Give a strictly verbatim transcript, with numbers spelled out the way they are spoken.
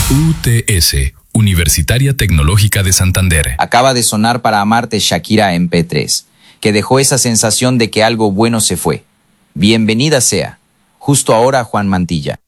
U T S, Universitaria Tecnológica de Santander. Acaba de sonar Para Amarte Shakira M P tres, que dejó esa sensación de que algo bueno se fue. Bienvenida sea. Justo ahora Juan Mantilla.